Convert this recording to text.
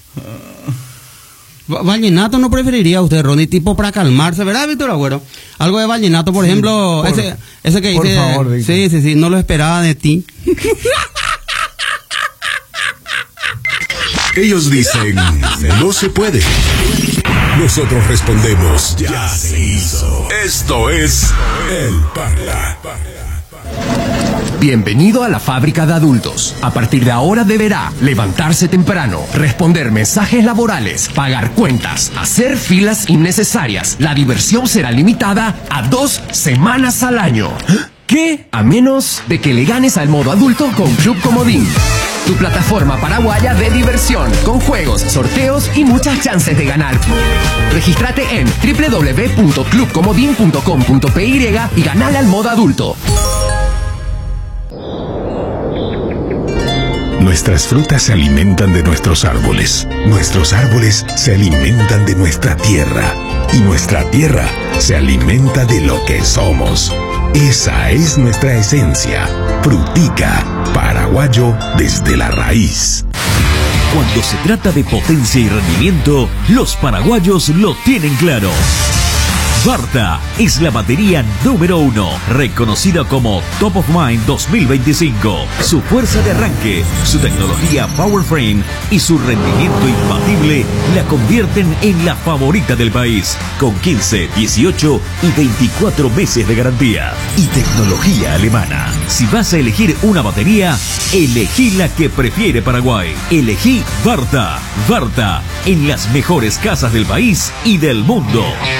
Vallenato no preferiría usted, Ronnie, tipo para calmarse, ¿verdad, Víctor Agüero? Algo de vallenato, por ejemplo, ese que por dice... favor, sí, no lo esperaba de ti. Ellos dicen, no se puede. Nosotros respondemos, ya se hizo. Esto es El Parla. Bienvenido a la fábrica de adultos. A partir de ahora deberá levantarse temprano, responder mensajes laborales, pagar cuentas, hacer filas innecesarias. La diversión será limitada a 2 semanas al año. ¿Qué? A menos de que le ganes al modo adulto con Club Comodín. Tu plataforma paraguaya de diversión, con juegos, sorteos y muchas chances de ganar. Regístrate en www.clubcomodin.com.py y ganale al modo adulto. Nuestras frutas se alimentan de nuestros árboles. Nuestros árboles se alimentan de nuestra tierra. Y nuestra tierra se alimenta de lo que somos. Esa es nuestra esencia. Frutica, paraguayo desde la raíz. Cuando se trata de potencia y rendimiento, los paraguayos lo tienen claro. Varta es la batería número 1, reconocida como Top of Mind 2025. Su fuerza de arranque, su tecnología PowerFrame y su rendimiento imbatible la convierten en la favorita del país, con 15, 18 y 24 meses de garantía. Y tecnología alemana. Si vas a elegir una batería, elegí la que prefiere Paraguay. Elegí Varta. Varta, en las mejores casas del país y del mundo.